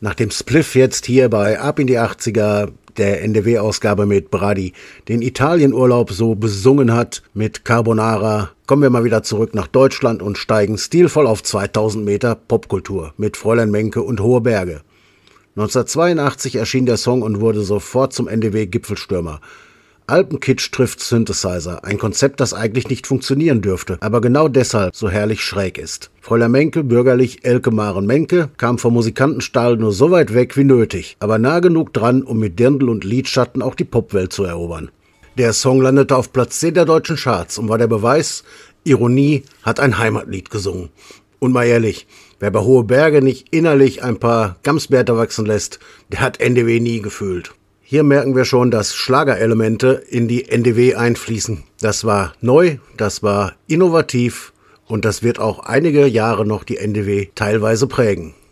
Nach dem Spliff jetzt hier bei Ab in die 80er, der NDW-Ausgabe mit Brady, den Italienurlaub so besungen hat mit Carbonara, kommen wir mal wieder zurück nach Deutschland und steigen stilvoll auf 2000 Meter Popkultur mit Fräulein Menke und Hohe Berge. 1982 erschien der Song und wurde sofort zum NDW-Gipfelstürmer. Alpenkitsch trifft Synthesizer, ein Konzept, das eigentlich nicht funktionieren dürfte, aber genau deshalb so herrlich schräg ist. Fräulein Menke, bürgerlich Elke Maren Menke, kam vom Musikantenstall nur so weit weg wie nötig, aber nah genug dran, um mit Dirndl und Lidschatten auch die Popwelt zu erobern. Der Song landete auf Platz 10 der deutschen Charts und war der Beweis, Ironie hat ein Heimatlied gesungen. Und mal ehrlich, wer bei Hohe Berge nicht innerlich ein paar Gamsbärte wachsen lässt, der hat NDW nie gefühlt. Hier merken wir schon, dass Schlagerelemente in die NDW einfließen. Das war neu, das war innovativ und das wird auch einige Jahre noch die NDW teilweise prägen.